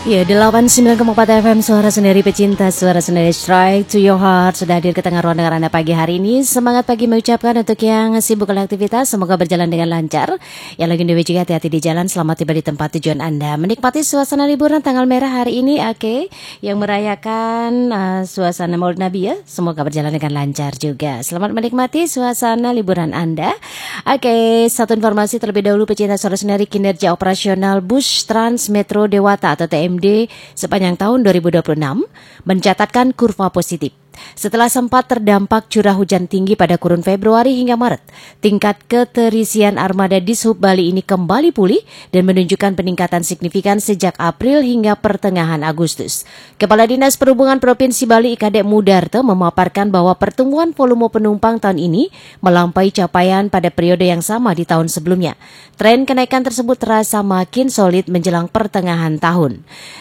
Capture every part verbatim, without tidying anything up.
Ya, delapan puluh sembilan koma empat F M, suara sendiri pecinta, suara sendiri strike to your heart. Sudah hadir ke tengah ruang dengar Anda pagi hari ini. Semangat pagi mengucapkan untuk yang sibuk oleh aktivitas, semoga berjalan dengan lancar. Yang lagi dewe juga hati-hati di jalan, selamat tiba di tempat tujuan Anda. Menikmati suasana liburan tanggal merah hari ini, oke. Okay. Yang merayakan uh, suasana Maulid Nabi ya, semoga berjalan dengan lancar juga. Selamat menikmati suasana liburan Anda. Oke, okay, satu informasi terlebih dahulu pecinta, suara sendiri, kinerja operasional bus Trans Metro Dewata atau T M D sepanjang tahun dua ribu dua puluh enam mencatatkan kurva positif. Setelah sempat terdampak curah hujan tinggi pada kurun Februari hingga Maret, tingkat keterisian armada di Sub Bali ini kembali pulih dan menunjukkan peningkatan signifikan sejak April hingga pertengahan Agustus. Kepala Dinas Perhubungan Provinsi Bali I K D Mudarto memaparkan bahwa pertumbuhan volume penumpang tahun ini melampaui capaian pada periode yang sama di tahun sebelumnya. Tren kenaikan tersebut terasa makin solid menjelang pertengahan tahun.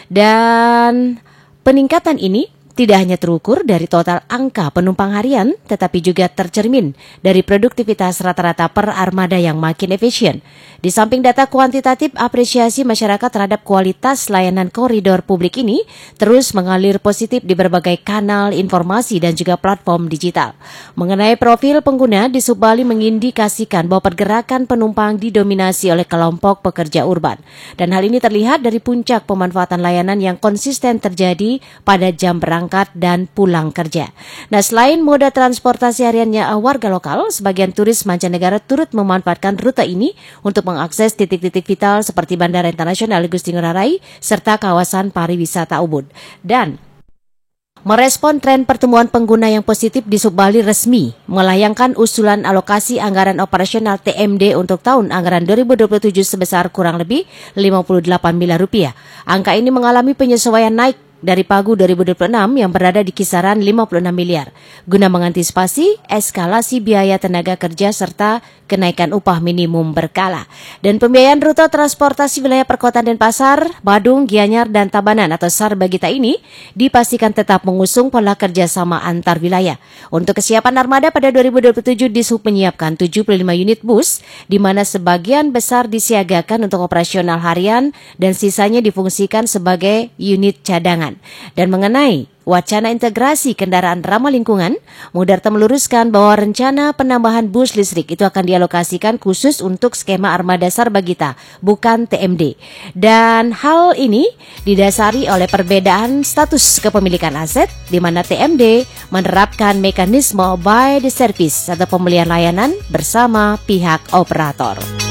Dan peningkatan ini tidak hanya terukur dari total angka penumpang harian, tetapi juga tercermin dari produktivitas rata-rata per armada yang makin efisien. Di samping data kuantitatif, apresiasi masyarakat terhadap kualitas layanan koridor publik ini terus mengalir positif di berbagai kanal informasi dan juga platform digital. Mengenai profil pengguna, di Sub Bali mengindikasikan bahwa pergerakan penumpang didominasi oleh kelompok pekerja urban. Dan hal ini terlihat dari puncak pemanfaatan layanan yang konsisten terjadi pada jam berangkat dan pulang kerja. Nah, selain moda transportasi hariannya warga lokal, sebagian turis mancanegara turut memanfaatkan rute ini untuk mengakses titik-titik vital seperti Bandara Internasional Igusti Ngurah Rai serta kawasan pariwisata Ubud. Dan merespon tren pertumbuhan pengguna yang positif di Sub Bali resmi melayangkan usulan alokasi anggaran operasional T M D untuk tahun anggaran dua ribu dua puluh tujuh sebesar kurang lebih lima puluh delapan miliar rupiah. Angka ini mengalami penyesuaian naik dari Pagu dua ribu dua puluh enam yang berada di kisaran lima puluh enam miliar guna mengantisipasi eskalasi biaya tenaga kerja serta kenaikan upah minimum berkala. Dan pembiayaan rute transportasi wilayah perkotaan Denpasar, Badung, Gianyar, dan Tabanan atau Sarbagita ini dipastikan tetap mengusung pola kerjasama antar wilayah. Untuk kesiapan armada pada dua ribu dua puluh tujuh, Dishub menyiapkan tujuh puluh lima unit bus, di mana sebagian besar disiagakan untuk operasional harian dan sisanya difungsikan sebagai unit cadangan. Dan mengenai wacana integrasi kendaraan ramah lingkungan, Mudarto meluruskan bahwa rencana penambahan bus listrik itu akan dialokasikan khusus untuk skema armada Sarbagita, bukan T M D. Dan hal ini didasari oleh perbedaan status kepemilikan aset, di mana T M D menerapkan mekanisme by the service atau pembelian layanan bersama pihak operator.